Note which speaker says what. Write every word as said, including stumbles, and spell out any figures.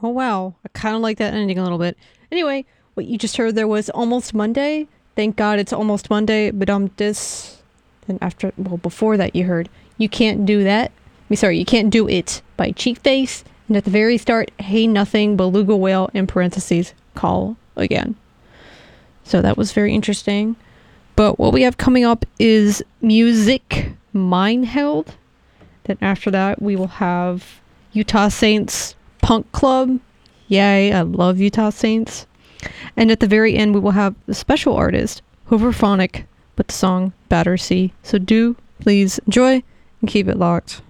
Speaker 1: Oh, wow. I kind of like that ending a little bit. Anyway, what you just heard there was Almost Monday. Thank God it's Almost Monday, but um, this. Then after, well, before that, you heard You Can't Do That. I mean, sorry, You Can't Do It by Cheek Face. And at the very start, Hey Nothing, Beluga Whale, in parentheses, Call Again. So that was very interesting. But what we have coming up is Music Mine Held. Then after that, we will have Utah Saints Punk Club. Yay, I love Utah Saints. And at the very end, we will have the special artist, Hooverphonic, with the song Battersea. So do please enjoy and keep it locked.